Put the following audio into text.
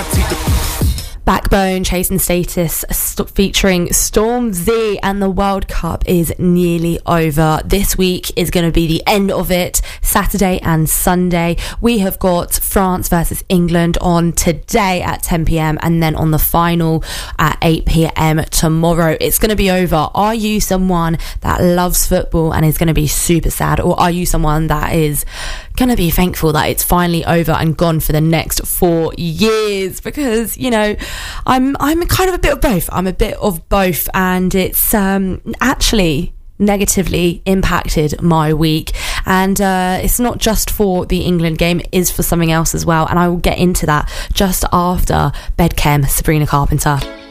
Backbone, Chasing Status, featuring Stormzy, and the World Cup is nearly over. This week is going to be the end of it. Saturday and Sunday. We have got France versus England on today at 10 p.m. and then on the final at 8 p.m. tomorrow. It's going to be over. Are you someone that loves football and is going to be super sad, or are you someone that is going to be thankful that it's finally over and gone for the next 4 years? Because, you know, I'm kind of a bit of both. I'm a bit of both, and it's actually negatively impacted my week. And it's not just for the England game, it is for something else as well, and I will get into that just after Bedchem, Sabrina Carpenter.